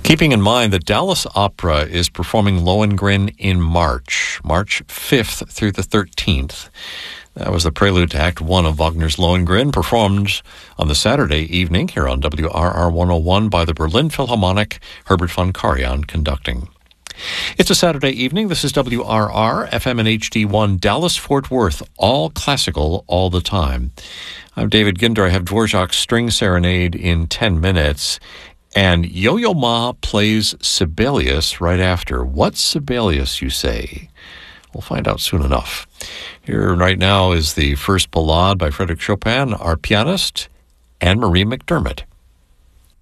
Keeping in mind that Dallas Opera is performing Lohengrin in March 5th through the 13th. That was the prelude to Act 1 of Wagner's Lohengrin, performed on the Saturday evening here on WRR 101 by the Berlin Philharmonic, Herbert von Karajan conducting. It's a Saturday evening. This is WRR, FM and HD1, Dallas-Fort Worth, all classical all the time. I'm David Ginder. I have Dvorak's String Serenade in 10 minutes. And Yo-Yo Ma plays Sibelius right after. What's Sibelius, you say? We'll find out soon enough. Here right now is the first ballade by Frédéric Chopin, our pianist, Anne-Marie McDermott.